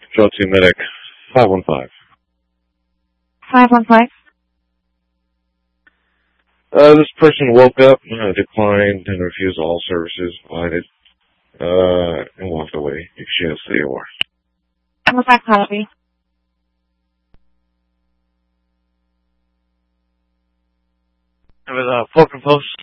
Drug team medic 515. 515. This person woke up, declined and refused all services provided, and walked away. She has the OR. 515 copy. With Fulton Post.